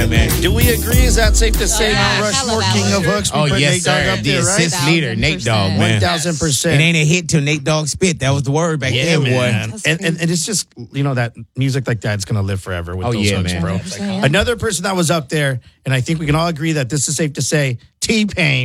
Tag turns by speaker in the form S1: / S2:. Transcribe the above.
S1: man.
S2: Do we agree? Is that safe to say?
S3: Yeah,
S2: Mount
S3: hella
S2: Rushmore, King of
S3: valid.
S2: Hooks. We
S1: Oh,
S2: put
S1: yes,
S2: Nate Dogg
S1: sir.
S2: up
S1: The
S2: there, right?
S1: assist leader, Nate Dogg,
S3: 1000%.
S1: man.
S2: 1000%.
S1: It ain't a hit till Nate Dogg spit. That was the word back
S2: Yeah,
S1: then, boy.
S2: man.
S3: That's
S2: And it's just, that music like that's going to live forever with
S1: Oh,
S2: those
S1: yeah,
S2: hooks,
S1: man.
S2: bro.
S3: 100%.
S2: Another person that was up there, and I think we can all agree that this is safe to say, T-Pain.